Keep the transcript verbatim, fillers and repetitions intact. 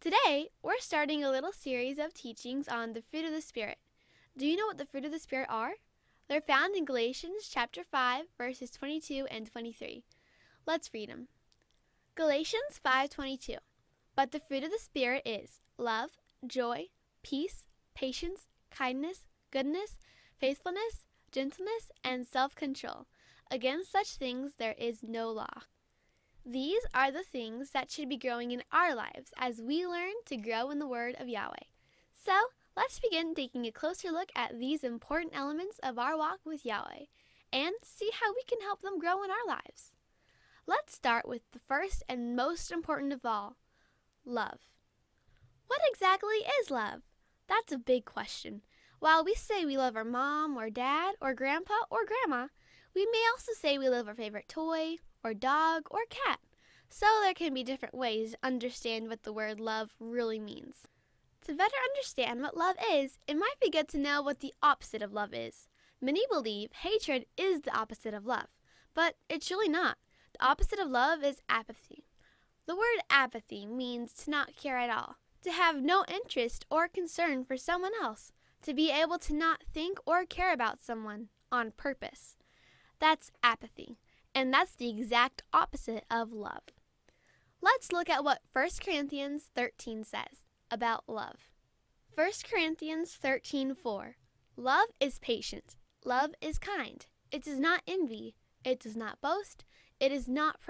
Today, we're starting a little series of teachings on the fruit of the Spirit. Do you know what the fruit of the Spirit are? They're found in Galatians chapter five, verses twenty-two and twenty-three. Let's read them. Galatians five twenty-two. But the fruit of the Spirit is love, joy, peace, patience, kindness, goodness, faithfulness, gentleness, and self-control. Against such things there is no law. These are the things that should be growing in our lives as we learn to grow in the Word of Yahweh. So, let's begin taking a closer look at these important elements of our walk with Yahweh and see how we can help them grow in our lives. Let's start with the first and most important of all, love. What exactly is love? That's a big question. While we say we love our mom or dad or grandpa or grandma, we may also say we love our favorite toy or dog or cat. So there can be different ways to understand what the word love really means. To better understand what love is, it might be good to know what the opposite of love is. Many believe hatred is the opposite of love, but it's really not. The opposite of love is apathy. The word apathy means to not care at all, to have no interest or concern for someone else, to be able to not think or care about someone on purpose. That's apathy, and that's the exact opposite of love. Let's look at what First Corinthians thirteen says about love. First Corinthians thirteen four. Love is patient. Love is kind. It does not envy. It does not boast. It is not proud.